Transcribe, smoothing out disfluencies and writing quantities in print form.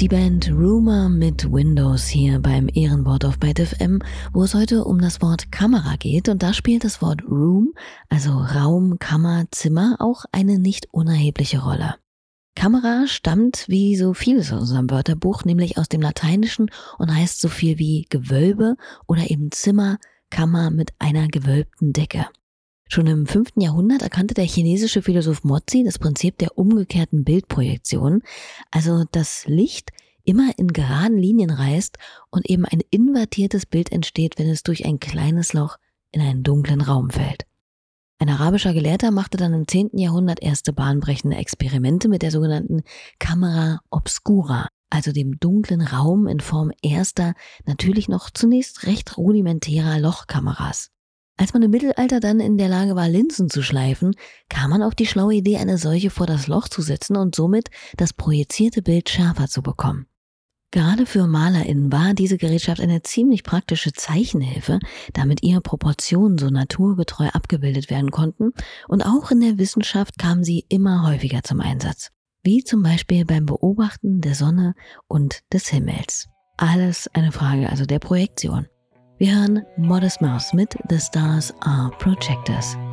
Die Band Rumour mit Windows hier beim Ehrenwort auf Byte FM, wo es heute um das Wort Kamera geht. Und da spielt das Wort Room, also Raum, Kammer, Zimmer, auch eine nicht unerhebliche Rolle. Kamera stammt wie so vieles aus unserem Wörterbuch, nämlich aus dem Lateinischen und heißt so viel wie Gewölbe oder eben Zimmer, Kammer mit einer gewölbten Decke. Schon im 5. Jahrhundert erkannte der chinesische Philosoph Mozi das Prinzip der umgekehrten Bildprojektion, also dass Licht immer in geraden Linien reist und eben ein invertiertes Bild entsteht, wenn es durch ein kleines Loch in einen dunklen Raum fällt. Ein arabischer Gelehrter machte dann im 10. Jahrhundert erste bahnbrechende Experimente mit der sogenannten Camera obscura, also dem dunklen Raum in Form erster, natürlich noch zunächst recht rudimentärer Lochkameras. Als man im Mittelalter dann in der Lage war, Linsen zu schleifen, kam man auf die schlaue Idee, eine solche vor das Loch zu setzen und somit das projizierte Bild schärfer zu bekommen. Gerade für MalerInnen war diese Gerätschaft eine ziemlich praktische Zeichenhilfe, da mit ihr Proportionen so naturgetreu abgebildet werden konnten, und auch in der Wissenschaft kam sie immer häufiger zum Einsatz, wie zum Beispiel beim Beobachten der Sonne und des Himmels. Alles eine Frage also der Projektion. Wir hören Modest Mouse mit The Stars Are Projectors.